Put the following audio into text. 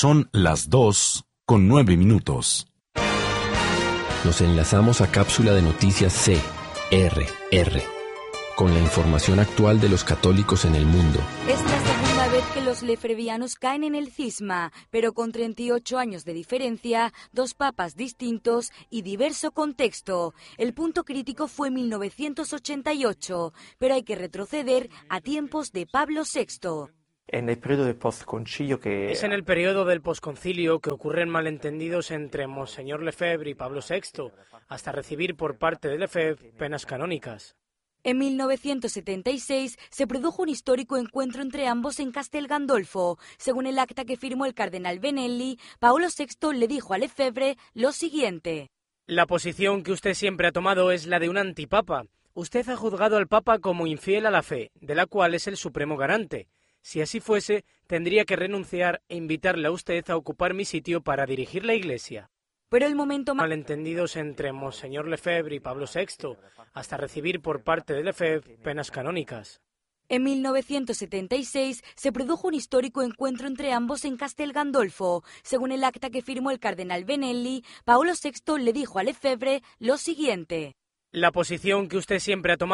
Son las 2:09. Nos enlazamos a cápsula de noticias CRR, con la información actual de los católicos en el mundo. Es la segunda vez que los lefebvrianos caen en el cisma, pero con 38 años de diferencia, dos papas distintos y diverso contexto. El punto crítico fue 1988, pero hay que retroceder a tiempos de Pablo VI. En el periodo del postconcilio Es en el periodo del posconcilio que ocurren malentendidos entre Monseñor Lefebvre y Pablo VI, hasta recibir por parte de Lefebvre penas canónicas. En 1976 se produjo un histórico encuentro entre ambos en Castel Gandolfo. Según el acta que firmó el cardenal Benelli, Paolo VI le dijo a Lefebvre lo siguiente: La posición que usted siempre ha tomado es la de un antipapa. Usted ha juzgado al papa como infiel a la fe, de la cual es el supremo garante. Si así fuese, tendría que renunciar e invitarle a usted a ocupar mi sitio para dirigir la Iglesia. Pero el momento malentendidos entre Monseñor Lefebvre y Pablo VI, hasta recibir por parte de Lefebvre penas canónicas. En 1976 se produjo un histórico encuentro entre ambos en Castel Gandolfo. Según el acta que firmó el cardenal Benelli, Paolo VI le dijo a Lefebvre lo siguiente: La posición que usted siempre ha tomado